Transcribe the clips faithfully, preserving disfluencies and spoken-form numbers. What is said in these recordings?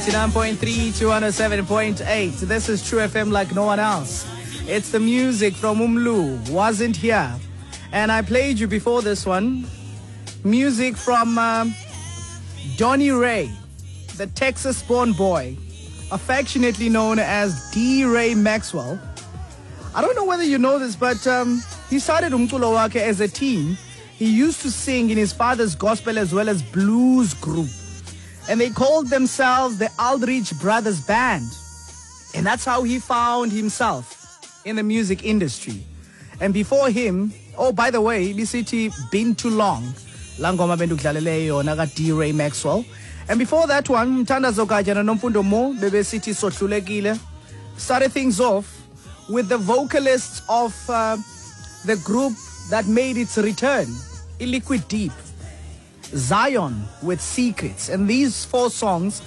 ninety-nine point three to one oh seven point eight. This is True F M like no one else. It's the music from Umlu, Wasn't Here. And I played you before this one. Music from um, Donnie Ray, the Texas-born boy, affectionately known as D. Ray Maxwell. I don't know whether you know this, but um, he started umculo wakhe as a teen. He used to sing in his father's gospel as well as blues group. And they called themselves the Aldrich Brothers Band. And that's how he found himself in the music industry. And before him, oh, by the way, B C T Been Too Long. Langoma benduklaleleyo naga D. Ray Maxwell. And before that one, Mthandazo Kajana Nomfundo Mo, Bebe City Sohlulekile, started things off with the vocalists of uh, the group that made its return, Illiquid Deep, Zion with Secrets. And these four songs,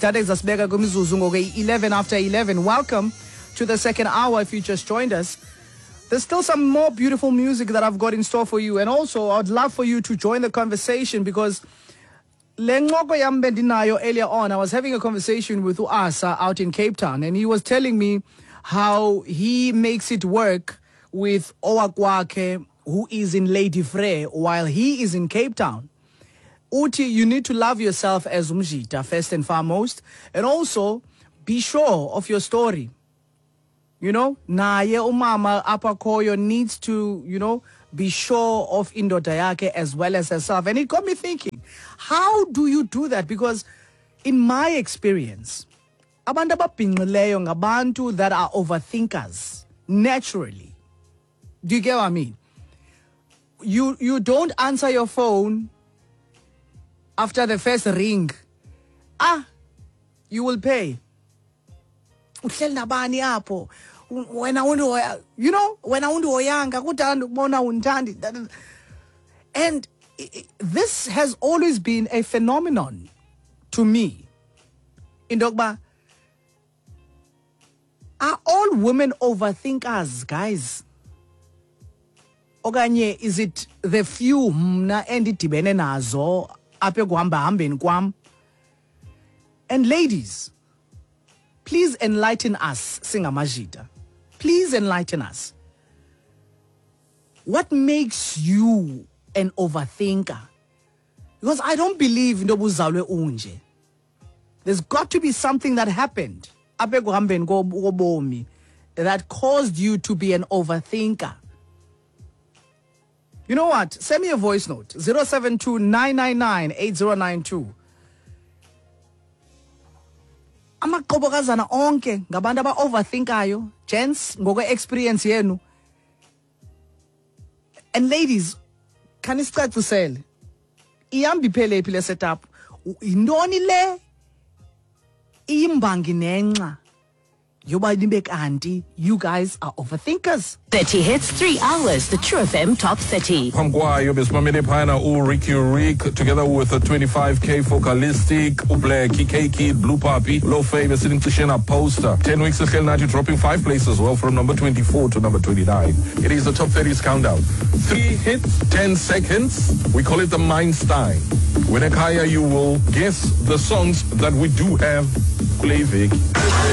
eleven after eleven. Welcome to the second hour if you just joined us. There's still some more beautiful music that I've got in store for you. And also, I'd love for you to join the conversation because earlier on, I was having a conversation with Uasa out in Cape Town, and he was telling me how he makes it work with Owakwake, who is in Lady Frey, while he is in Cape Town. Uti, you need to love yourself as Umjita, first and foremost, and also be sure of your story. You know, naye umama apakoyo needs to, you know, be sure of indoda yake as well as herself. And it got me thinking, how do you do that? Because in my experience, abantu ababhinqileyo ngabantu that are overthinkers naturally. Do you get what I mean? You you don't answer your phone after the first ring. Ah, you will pay. Uhleli nabani apho? Wena undu, you know, wena undu oyanga kutanda ukubona untandi. And this has always been a phenomenon to me. Indokba, are all women overthinkers, guys? Okanye, is it the few mna endidibene nazo apha ekuhamba hambeni kwam? And ladies, please enlighten us, Singamajita. Please enlighten us. What makes you an overthinker? Because I don't believe in Dobuzalwe unje. There's got to be something that happened that caused you to be an overthinker. You know what? Send me a voice note. zero seven two nine nine nine eight zero nine two. Amakobokazana onke ngabantu aba overthinkayo, gents, ngokwe experience yenu. And ladies, kanicacisele. Iyambi phele phi le setup. Indoni le imbangi nenxa. Yoba nibe kanti you guys are overthinkers. thirty hits, three hours, the True F M Top thirty. Pamkwayo besimamele phana u Ricky Rick together with a twenty-five K Focalistic, uBlacky, K-Kid, Blue Puppy, Low Favor sitting Tishena Poster. ten weeks ahead now, dropping five places well from number twenty-four to number twenty-nine. It is the Top thirties countdown. Three hits, ten seconds. We call it the Mindstein. When Akaya, you will guess the songs that we do have. Play Vic.